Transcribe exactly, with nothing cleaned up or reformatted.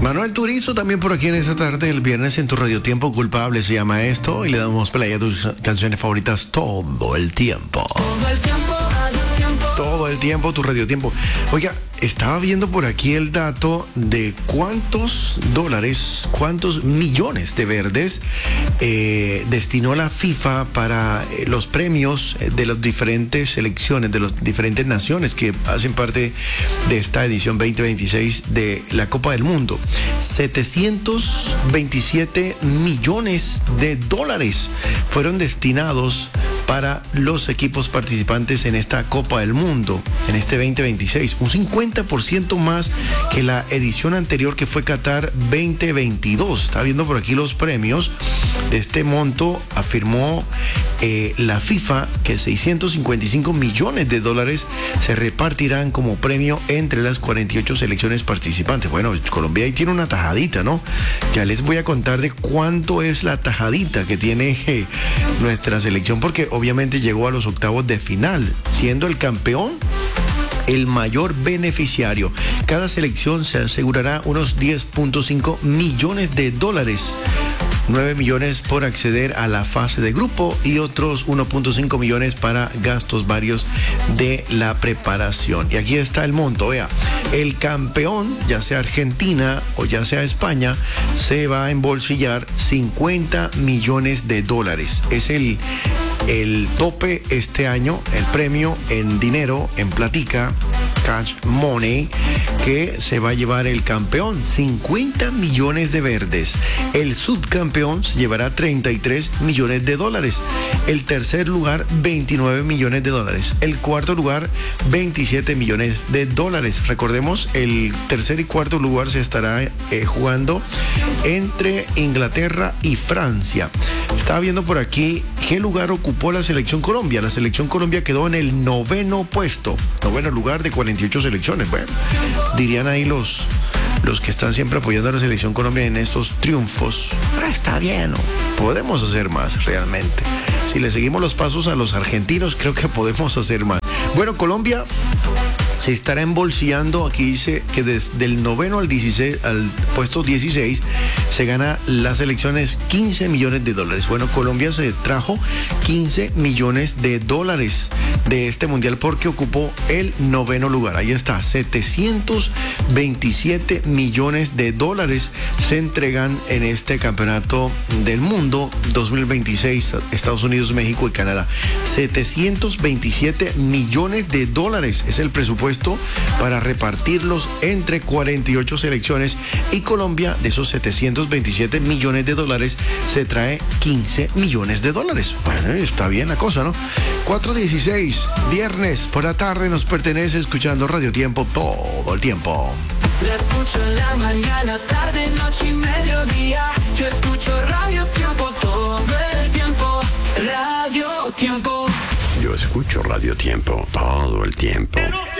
Manuel Turizo también por aquí en esta tarde, el viernes en tu Radio Tiempo Culpable se llama esto, y le damos play a tus canciones favoritas todo el tiempo. Todo el tiempo, Radio Tiempo. Todo el tiempo, tu Radio Tiempo. Oiga, estaba viendo por aquí el dato de cuántos dólares, cuántos millones de verdes eh, destinó la FIFA para eh, los premios de las diferentes selecciones, de las diferentes naciones que hacen parte de esta edición veinte veintiséis de la Copa del Mundo. setecientos veintisiete millones de dólares fueron destinados para los equipos participantes en esta Copa del Mundo, en este veinte veintiséis, un cincuenta por ciento más que la edición anterior, que fue Qatar veinte veintidós. Está viendo por aquí los premios de este monto. Afirmó eh, la FIFA que seiscientos cincuenta y cinco millones de dólares se repartirán como premio entre las cuarenta y ocho selecciones participantes. Bueno, Colombia ahí tiene una tajadita, ¿no? Ya les voy a contar de cuánto es la tajadita que tiene eh, nuestra selección, porque obviamente llegó a los octavos de final, siendo el campeón el mayor beneficiario. Cada selección se asegurará unos diez punto cinco millones de dólares. nueve millones por acceder a la fase de grupo y otros uno punto cinco millones para gastos varios de la preparación. Y aquí está el monto, vea. El campeón, ya sea Argentina o ya sea España, se va a embolsillar cincuenta millones de dólares. Es el el tope este año, el premio en dinero, en platica, cash money, que se va a llevar el campeón, cincuenta millones de verdes. El subcampeón se llevará treinta y tres millones de dólares. El tercer lugar, veintinueve millones de dólares. El cuarto lugar, veintisiete millones de dólares. Recordemos, el tercer y cuarto lugar se estará eh, jugando entre Inglaterra y Francia. Estaba viendo por aquí qué lugar ocupó la selección Colombia. La selección Colombia quedó en el noveno puesto, noveno lugar de cuarenta y ocho selecciones. Bueno, dirían ahí los, los que están siempre apoyando a la selección Colombia en estos triunfos: ah, está bien, ¿no? Podemos hacer más realmente. Si le seguimos los pasos a los argentinos, creo que podemos hacer más. Bueno, Colombia se estará embolsillando, aquí dice que desde el noveno al dieciséis, al puesto dieciséis, se gana las elecciones quince millones de dólares. Bueno, Colombia se trajo quince millones de dólares de este mundial porque ocupó el noveno lugar. Ahí está, setecientos veintisiete millones de dólares se entregan en este campeonato del mundo dos mil veintiséis, Estados Unidos, México y Canadá. setecientos veintisiete millones de dólares es el presupuesto para repartirlos entre cuarenta y ocho selecciones, y Colombia, de esos setecientos veintisiete millones de dólares, se trae quince millones de dólares. Bueno, está bien la cosa, ¿no? cuatro dieciséis, viernes por la tarde, nos pertenece escuchando Radio Tiempo todo el tiempo. La escucho en la mañana, tarde, noche y mediodía. Yo escucho Radio Tiempo todo el tiempo. Radio Tiempo. Yo escucho Radio Tiempo todo el tiempo.